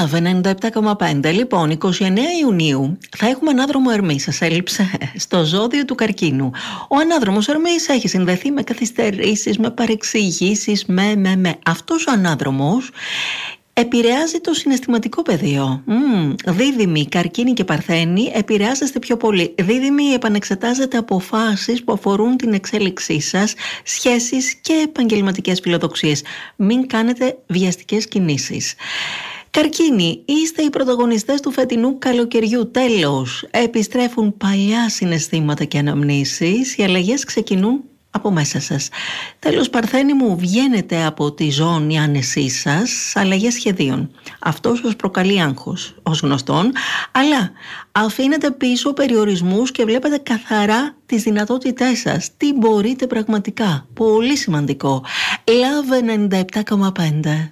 Love 97,5. Λοιπόν, 29 Ιουνίου θα έχουμε ανάδρομο Ερμή. Σας έλειψε στο ζώδιο του Καρκίνου. Ο ανάδρομος Ερμής έχει συνδεθεί με καθυστερήσεις, με παρεξηγήσεις, με. Αυτός ο ανάδρομος επηρεάζει το συναισθηματικό πεδίο. Δίδυμοι, Καρκίνη και Παρθένη, επηρεάζεστε πιο πολύ. Δίδυμοι, επανεξετάζετε αποφάσεις που αφορούν την εξέλιξή σας, σχέσεις και επαγγελματικές φιλοδοξίες. Μην κάνετε βιαστικές κινήσεις. Καρκίνη, είστε οι πρωταγωνιστές του φετινού καλοκαιριού. Τέλος, επιστρέφουν παλιά συναισθήματα και αναμνήσεις. Οι αλλαγές ξεκινούν από μέσα σας. Τέλος, Παρθένη μου, βγαίνετε από τη ζώνη άνεσή σας, αλλαγές σχεδίων. Αυτό σας προκαλεί άγχος, ως γνωστόν, αλλά αφήνετε πίσω περιορισμούς και βλέπετε καθαρά τις δυνατότητές σας. Τι μπορείτε πραγματικά. Πολύ σημαντικό. Love 97,5.